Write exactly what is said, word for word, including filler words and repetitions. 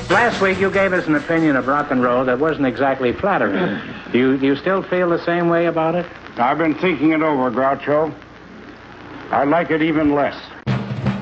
Last week you gave us an opinion of rock and roll that wasn't exactly flattering. Do you, do you still feel the same way about it? I've been thinking it over, Groucho. I like it even less.